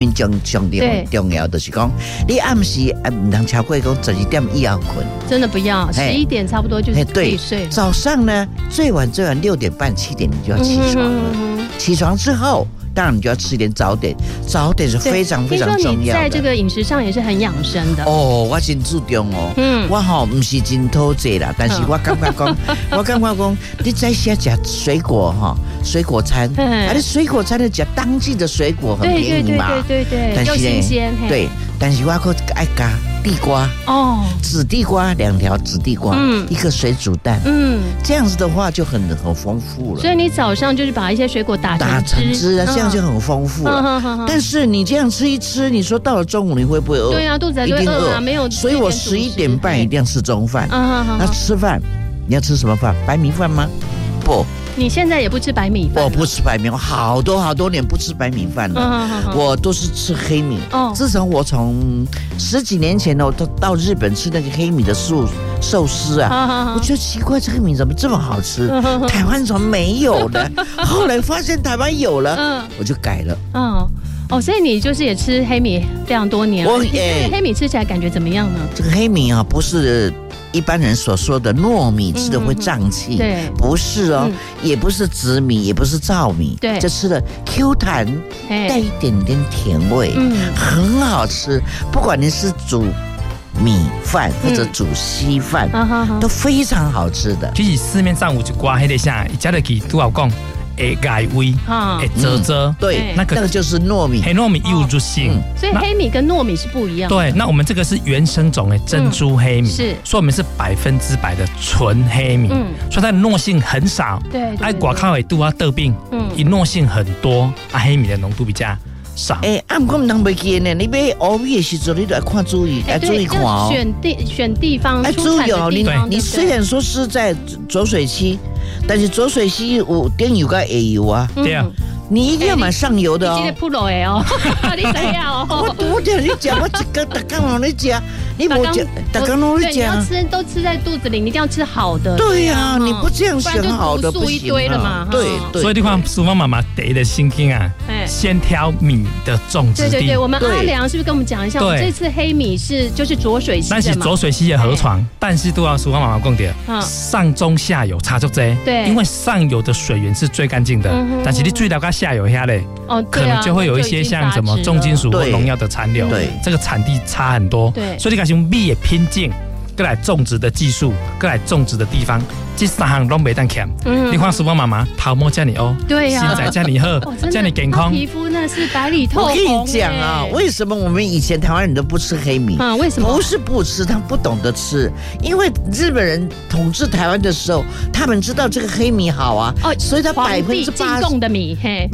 眠上重要就是讲，你暗时不能超过讲12点以后困， 真的不要11点差不多就是可以睡。 早上呢，最晚6点半7点你就要起床了。起床之后，当然你就要吃一点早点，早点是非常非常重要的。 听说你在这个饮食上也是很养生的哦，我真注重哦。我吼不是真偷济啦，但是我感觉讲，你在下吃水果哈，水果餐，你水果餐的吃当季的水果很便宜嘛， 对，又新鲜。对， 但是我可爱加地瓜哦，紫地瓜2条紫地瓜，一个水煮蛋，这样子的话就很丰富了。 所以你早上就是把一些水果打成汁啊，这样就很丰富了。但是你这样吃一吃，你说到了中午你会不会饿？ 对啊，肚子还会饿啊，没有。 所以我11点半一定要吃中饭。那吃饭你要吃什么饭？白米饭吗？不。 你现在也不吃白米饭？ 我不吃白米，我好多年不吃白米饭了。我都是吃黑米。自从我从10几年前呢，我到日本吃那个黑米的寿司啊，我觉得奇怪，这个米怎么这么好吃？台湾怎么没有呢？后来发现台湾有了，我就改了。 所以你就是也吃黑米非常多年了。黑米吃起来感觉怎么样呢？ 这个黑米啊，不是一般人所说的糯米吃的会胀气， 对， 不是哦，也不是紫米，也不是糙米， 对， 这吃的 Q 弹，带一点点甜味，很好吃。不管你是煮米饭或者煮稀饭，都非常好吃的。 其实市面上有一挂迄个啥，伊食得起拄好讲。改味，遮， 对，那个就是糯米， 黑糯米有入性， 所以黑米跟糯米是不一样的。 对，那我们这个是原生种的珍珠黑米， 是， 所以我们是100%的纯黑米，所以它的糯性很少。 对， 爱寡靠尾度啊得病，以糯性很多，黑米的浓度比较少。 不过唔通袂记呢，你买乌米的时候，你都要看注意，注意看哦。 选地方， 注意哦，你虽然说是在浊水溪。但是浊水溪有顶游跟下游啊， 对啊， 你一定要买上游的哦。 你这个普罗的哦，你怎样哦？ 我听你讲，我一个大刚往你讲，你不讲，大刚往你讲。 你要吃都吃在肚子里，你一定要吃好的。 对呀，你不这样选好的不行。 一堆了嘛。 对， 所以你看淑芳妈妈得的心经啊，先挑米的种植地。 对，我们阿良是不是跟我们讲一下？我们这次黑米就是浊水溪的嘛。 但是浊水溪的河床，但是都要淑芳妈妈讲的，上中下游差足多。 对， 因为上游的水源是最干净的，但是你注意到它下游下嘞，可能就会有一些像什么重金属或农药的残留， 对， 这个产地差很多， 对， 所以你看用米的品种，过来种植的技术，过来种植的地方，这3项都没当欠。你看淑芳妈妈头毛这样哦， 对呀， 身材这样好，这样健康， 皮肤那是白里透红。 我跟你讲啊，为什么我们以前台湾人都不吃黑米？ 为什么？ 不是不吃，他们不懂得吃，因为日本人统治台湾的时候，他们知道这个黑米好啊，所以他 80%进贡的米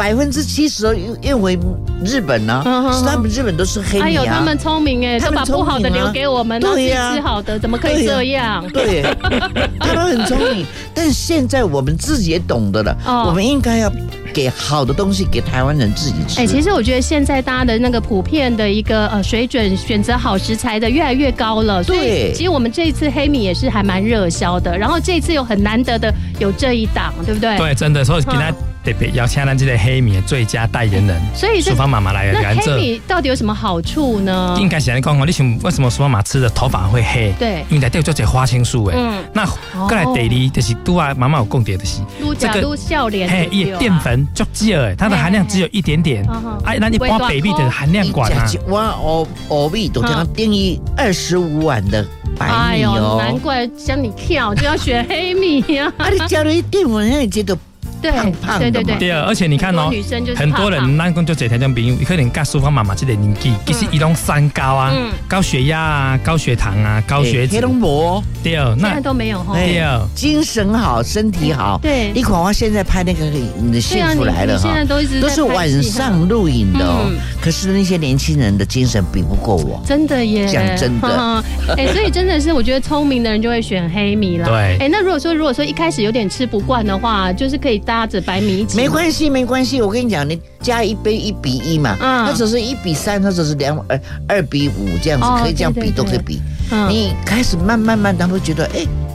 ，70%运回日本呢，是他们日本都是黑米啊。 哎呦，他们聪明哎，都把不好的留给我们，对呀，吃好的，怎么可以这样？ 对，他们很聪明，但现在我们自己也懂得了，我们应该要给好的东西给台湾人自己吃。 其实我觉得现在大家的那个普遍的一个水准，选择好食材的越来越高了。所以其实我们这一次黑米也是还蛮热销的。然后这一次有很难得的有这一档，对不对？ 对，真的，所以今天特别邀请咱这个黑米的最佳代言人， 所以淑芳妈妈来那黑米到底有什么好处呢？ 应该是来讲哦，你想为什么淑芳妈吃的头发会黑？ 对， 因为内底有做些花青素诶。那过来第二就是拄啊，妈妈有讲到就是这个笑脸， 伊的淀粉足少诶，它的含量只有一点点。那你包北米的含量管啊？ 我欧米都这样定义25碗的白米哦。 难怪像你跳就要选黑米呀！ 你加了一淀粉，让你觉得。胖的对，而且你看哦，很多人咱讲就这条种朋友，可能跟淑芳妈妈这个年纪，其实伊拢三高啊，高血压啊，高血糖啊，高血脂，对， 那现在都没有哈。 对，精神好，身体好。对，你看我现在拍那个你的幸福来了哈，都是晚上录影的哦。可是那些年轻人的精神比不过我， 真的耶， 讲真的。 所以真的是我觉得聪明的人就会选黑米了。 对， 那如果说一开始有点吃不惯的话，就是可以搭着白米一起。 没关系，我跟你讲，你加一杯1比1嘛，或者是1比3，或者是2比5这样子，可以这样比都可以比。你开始慢，他会觉得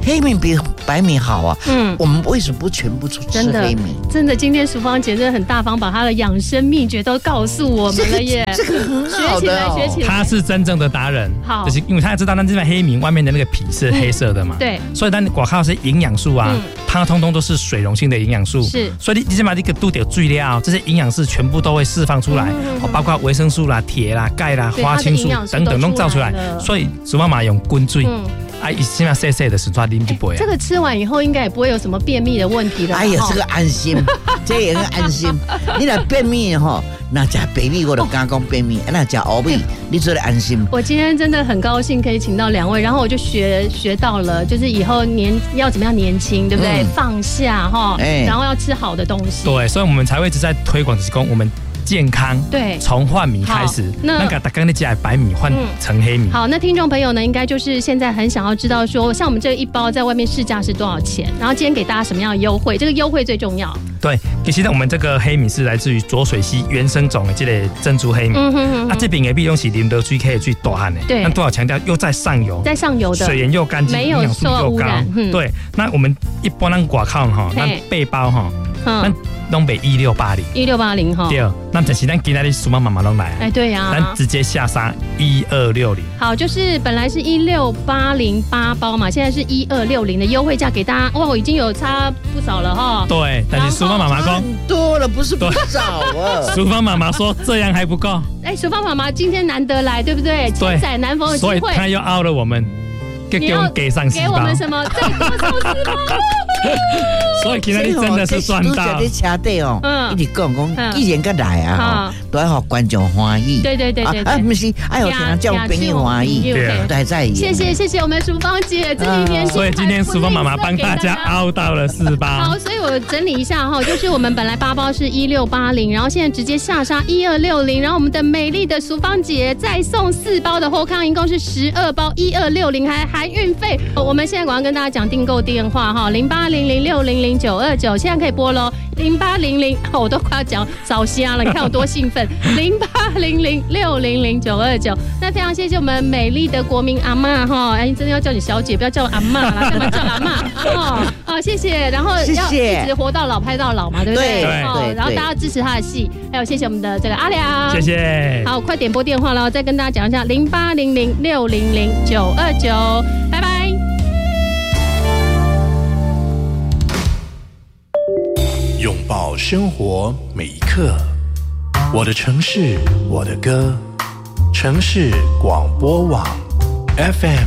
黑米比白米好啊。我们为什么不全部吃黑米？ 真的，今天淑芳姐真的很大方，把她的养生秘诀都告诉我们了耶。 这个很好的， 学起来。 她是真正的达人， 好， 就是因为她知道那这块黑米外面的那个皮是黑色的嘛， 对， 所以当你广告是营养素啊，它通通都是水溶性的营养素， 是， 所以你先把这个都得注料，这些营养素全部都会释放出来，包括维生素啦、铁啦、钙啦、花青素等等都造出来，所以苏妈妈用滚水。起码细细的时候啉一杯。 这个吃完以后应该也不会有什么便秘的问题了。 哎呀，这个安心，这也很安心。你若便秘吼，那吃白米我就敢讲便秘，那吃黑米你做得安心。 我今天真的很高兴可以请到2位，然后我就学到了，就是以后要怎么样年轻，对不对？放下哈，然后要吃好的东西。 对，所以我们才会一直在推广就是我们。健康， 对， 从换米开始，那个大刚你家白米换成黑米。 好，那听众朋友呢，应该就是现在很想要知道说，像我们这一包在外面市价是多少钱？然后今天给大家什么样的优惠？这个优惠最重要。 对，其实我们这个黑米是来自于浊水溪原生种的这个珍珠黑米。这边的米用是啉得水可以最大汉的， 对， 但多少强调又在上游， 在上游的水源又干净， 没有受污染。 对，那我们一般咱外口哈，咱背包哈，咱拢卖1680 哈。 对，那但是咱今天苏妈妈拢来， 哎，对呀， 咱直接下杀1260。 好，就是本来是16808包嘛，现在是1260的优惠价给大家，哇，我已经有差不少了哈。 对，但是苏芳妈妈说多了，不是不少啊。 苏芳妈妈说这样还不够。 哎，淑芳妈妈今天难得来，对不对？千载难逢的机会， 所以她又凹了我们，给我们给上4包， 给我们什么？再多送4包。 所以今天真的是赚到。 在车底哦，一直讲既然佮来啊，都要让观众欢喜。 对， 不是，哎呦，天叫朋友欢喜，对，在意。 谢谢我们淑芳姐这几天。 所以今天淑芳妈妈帮大家凹到了4包。 好，所以我整理一下哈，就是我们本来8包是1680，然后现在直接下杀1260，然后我们的美丽的淑芳姐再送4包的后康，一共是12包1260，还含运费。我们现在赶快跟大家讲订购电话哈，0800600929，现在可以拨喽。0800，我都快要讲早瞎了，你看我多兴奋。0800600929，那非常谢谢我们美丽的国民阿嬷哈，哎，真的要叫你小姐，不要叫我阿嬷啦，干嘛叫阿嬷？好，谢谢，然后要一直活到老拍到老嘛，对不对？ 对。 然后大家支持他的戏，还有谢谢我们的这个阿良， 谢谢。 好，快点拨电话了，再跟大家讲一下0800600929，拜拜。 拥抱生活每一刻，我的城市，我的歌，城市广播网 FM